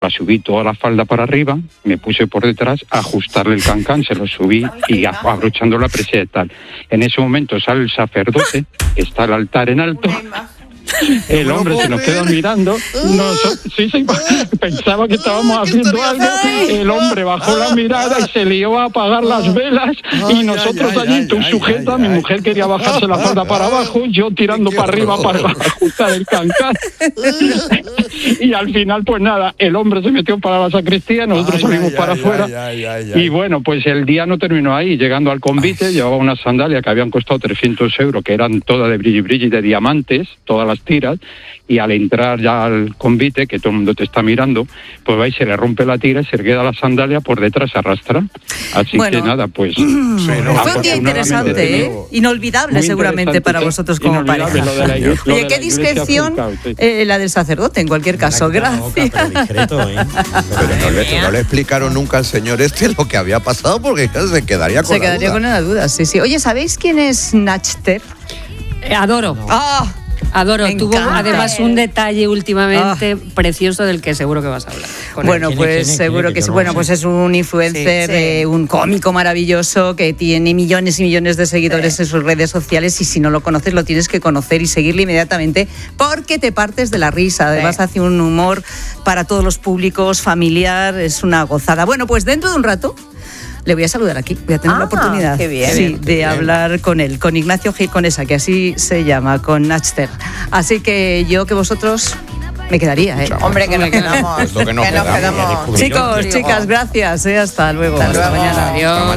la subí toda la falda para arriba, me puse por detrás a ajustarle el cancán, se lo subí y abrochando la presea y tal. En ese momento sale el sacerdote, está el altar en alto. El hombre se nos queda mirando. Sí, pensaba que estábamos haciendo algo. El hombre bajó la mirada y se lió a apagar las velas. Y nosotros allí, tú sujeta, mi mujer quería bajarse la falda para abajo, yo tirando para arriba para ajustar el cancán. Y al final, pues nada, el hombre se metió para la sacristía, nosotros salimos para afuera. Y bueno, pues el día no terminó ahí. Llegando al convite, llevaba unas sandalias que habían costado 300 euros, que eran todas de brilli de diamantes, todas las tiras, y al entrar ya al convite, que todo el mundo te está mirando, pues va y se le rompe la tira y se queda la sandalia por detrás, se arrastra. Así que nada, pues... Fue un día interesante, inolvidable seguramente para vosotros como pareja. Oye, qué discreción la del sacerdote, en cualquier caso. Gracias. Pero no le explicaron nunca al señor lo que había pasado, porque se quedaría con la duda. Sí. Oye, ¿sabéis quién es Nachter? Adoro. Adoro, tuvo además un detalle últimamente precioso del que seguro que vas a hablar. Bueno, pues seguro que sí. Bueno, pues es un influencer, un cómico maravilloso que tiene millones y millones de seguidores en sus redes sociales, y si no lo conoces lo tienes que conocer y seguirle inmediatamente porque te partes de la risa. Además hace un humor para todos los públicos, familiar, es una gozada. Bueno, pues dentro de un rato le voy a saludar aquí, voy a tener la oportunidad de hablar con él, con Ignacio Gil Conesa, que así se llama, con Nachter. Así que yo que vosotros me quedaría, Hombre, que nos quedamos. Es lo que nos quedamos. Chicos, chicas, gracias, hasta luego. Hasta luego. Mañana. Adiós.